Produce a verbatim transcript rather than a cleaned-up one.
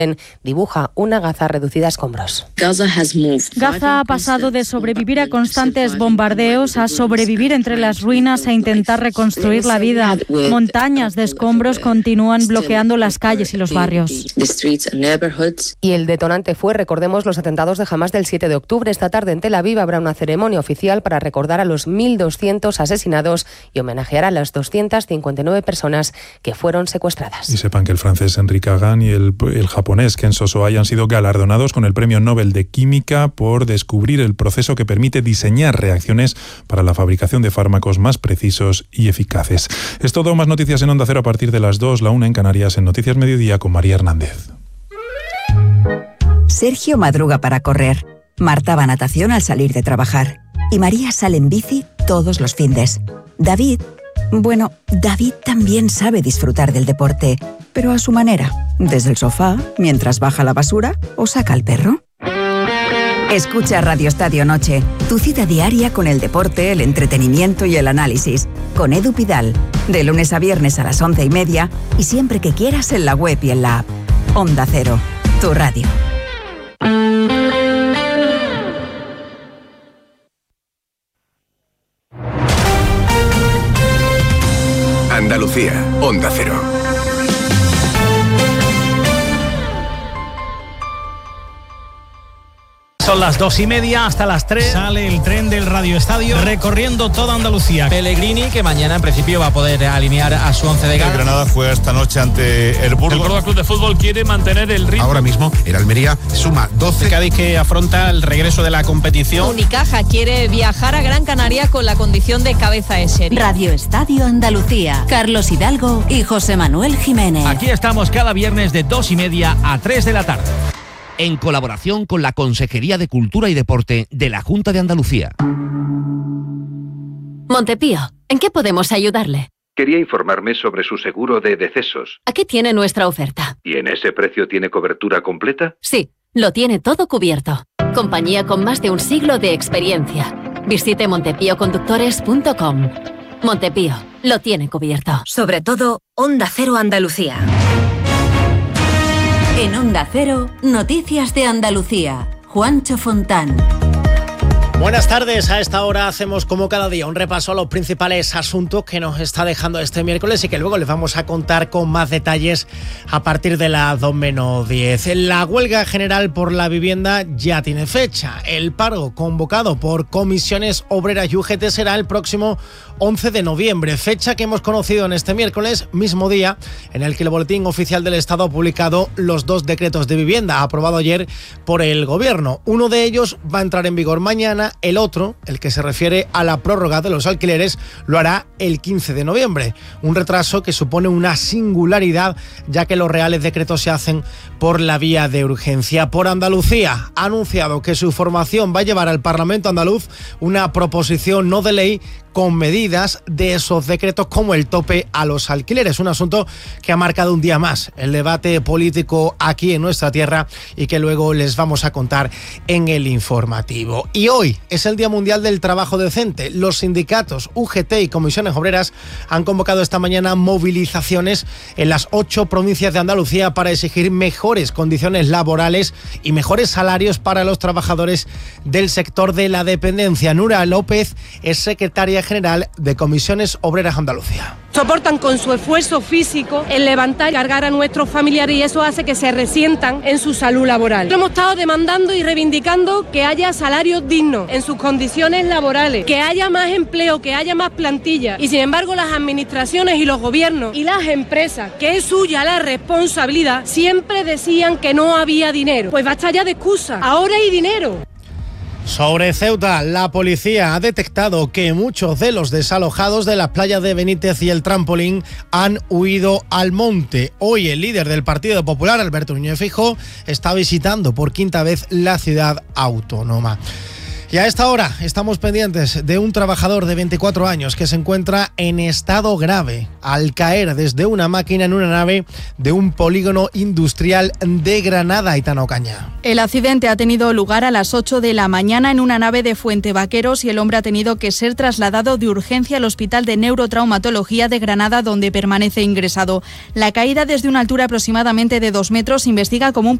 dibuja una Gaza reducida a escombros. Gaza ha pasado de sobrevivir a constantes bombardeos a sobrevivir entre las ruinas e intentar reconstruir la vida. Montañas de escombros continúan bloqueando las calles y los barrios. Y el detonante fue, recordemos, los atentados de Hamás del siete de octubre. Esta tarde en Tel Aviv habrá una ceremonia oficial para recordar a los mil doscientos asesinados y homenajear a las doscientas cincuenta y nueve personas que fueron secuestradas. Y sepan que el francés Henri Kagan y el, el japonés Ken Sosoi han sido galardonados con el Premio Nobel de Química por descubrir el proceso que permite diseñar reacciones para la fabricación de fármacos más precisos y eficaces. Es todo, más noticias en Onda Cero a partir de las dos, la una en Canarias, en Noticias Mediodía con María Hernández. Sergio madruga para correr, Marta va a natación al salir de trabajar y María sale en bici todos los findes. David, bueno, David también sabe disfrutar del deporte, pero a su manera, desde el sofá, mientras baja la basura o saca al perro. Escucha Radio Estadio Noche, tu cita diaria con el deporte, el entretenimiento y el análisis, con Edu Pidal, de lunes a viernes a las once y media y siempre que quieras en la web y en la app. Onda Cero, tu radio. Andalucía, Onda Cero. Son las dos y media, hasta las tres sale el tren del Radio Estadio recorriendo toda Andalucía. Pellegrini, que mañana en principio va a poder alinear a su once de gala. El Granada fue esta noche ante el Burgos. El Córdoba Club de Fútbol quiere mantener el ritmo. Ahora mismo el Almería suma doce. El Cádiz, que afronta el regreso de la competición. Unicaja quiere viajar a Gran Canaria con la condición de cabeza de serie. Radio Estadio Andalucía, Carlos Hidalgo y José Manuel Jiménez. Aquí estamos cada viernes de dos y media a tres de la tarde, en colaboración con la Consejería de Cultura y Deporte de la Junta de Andalucía. Montepío, ¿en qué podemos ayudarle? Quería informarme sobre su seguro de decesos. Aquí tiene nuestra oferta. ¿Y en ese precio tiene cobertura completa? Sí, lo tiene todo cubierto. Compañía con más de un siglo de experiencia. Visite montepío conductores punto com. Montepío, lo tiene cubierto. Sobre todo, Onda Cero Andalucía. En Onda Cero, Noticias de Andalucía. Juancho Fontán. Buenas tardes, a esta hora hacemos como cada día un repaso a los principales asuntos que nos está dejando este miércoles y que luego les vamos a contar con más detalles a partir de las dos menos diez. La huelga general por la vivienda ya tiene fecha. El paro convocado por comisiones obreras y U G T será el próximo once de noviembre, fecha que hemos conocido en este miércoles, mismo día en el que el Boletín Oficial del Estado ha publicado los dos decretos de vivienda aprobados ayer por el Gobierno. Uno de ellos va a entrar en vigor mañana. El otro, el que se refiere a la prórroga de los alquileres, lo hará el quince de noviembre. Un retraso que supone una singularidad, ya que los reales decretos se hacen por la vía de urgencia. Por Andalucía ha anunciado que su formación va a llevar al Parlamento andaluz una proposición no de ley con medidas de esos decretos como el tope a los alquileres. Un asunto que ha marcado un día más el debate político aquí en nuestra tierra y que luego les vamos a contar en el informativo. Y hoy es el Día Mundial del Trabajo Decente. Los sindicatos U G T y comisiones obreras han convocado esta mañana movilizaciones en las ocho provincias de Andalucía para exigir mejores condiciones laborales y mejores salarios para los trabajadores del sector de la dependencia. Nura López es secretaria general de Comisiones Obreras Andalucía. Soportan con su esfuerzo físico el levantar y cargar a nuestros familiares y eso hace que se resientan en su salud laboral. Hemos estado demandando y reivindicando que haya salarios dignos en sus condiciones laborales, que haya más empleo, que haya más plantilla y sin embargo las administraciones y los gobiernos y las empresas, que es suya la responsabilidad, siempre decían que no había dinero. Pues basta ya de excusas, ahora hay dinero. Sobre Ceuta, la policía ha detectado que muchos de los desalojados de las playas de Benítez y el Trampolín han huido al monte. Hoy el líder del Partido Popular, Alberto Núñez Feijóo, está visitando por quinta vez la ciudad autónoma. Y a esta hora estamos pendientes de un trabajador de veinticuatro años que se encuentra en estado grave al caer desde una máquina en una nave de un polígono industrial de Granada. Aitana Ocaña. El accidente ha tenido lugar a las ocho de la mañana en una nave de Fuentevaqueros y el hombre ha tenido que ser trasladado de urgencia al Hospital de Neurotraumatología de Granada, donde permanece ingresado. La caída desde una altura aproximadamente de dos metros se investiga como un